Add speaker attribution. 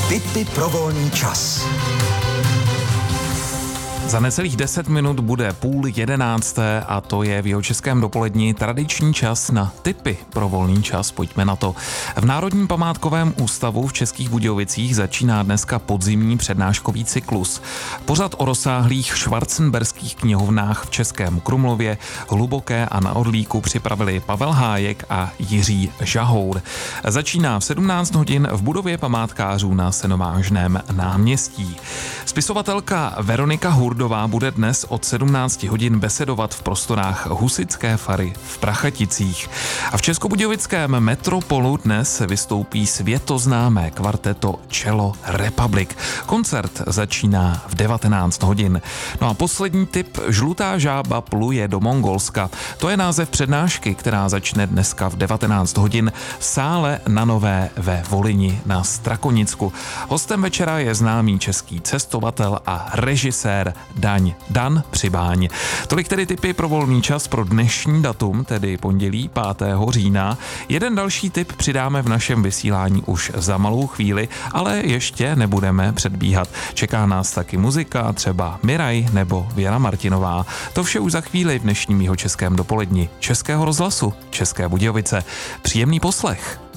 Speaker 1: Tipy pro volný čas.
Speaker 2: Za necelých 10 minut bude 10:30 a to je v Jihočeském dopoledni tradiční čas na tipy pro volný čas. Pojďme na to. V Národním památkovém ústavu v Českých Budějovicích začíná dneska podzimní přednáškový cyklus. Pořad o rozsáhlých schwarzenberských knihovnách v Českém Krumlově, Hluboké a na Orlíku připravili Pavel Hájek a Jiří Žahour. Začíná v 17 hodin v budově památkářů na Senovážném náměstí. Spisovatelka Veronika Hurdová bude dnes od 17 hodin besedovat v prostorách Husitské fary v Prachaticích. A v Českobudějovickém Metropolu dnes vystoupí světoznámé kvarteto Cello Republic. Koncert začíná v 19 hodin. No a poslední tip, Žlutá žába pluje do Mongolska. To je název přednášky, která začne dneska v 19 hodin v sále na Nové ve Volyni na Strakonicku. Hostem večera je známý český cestovatel a režisér Dan Přibáň. Tolik tedy tipy pro volný čas pro dnešní datum, tedy pondělí 5. října. Jeden další tip přidáme v našem vysílání už za malou chvíli, ale ještě nebudeme předbíhat. Čeká nás taky muzika, třeba Miraj nebo Věra Martinová. To vše už za chvíli v dnešním Jihočeském dopoledni Českého rozhlasu České Budějovice. Příjemný poslech.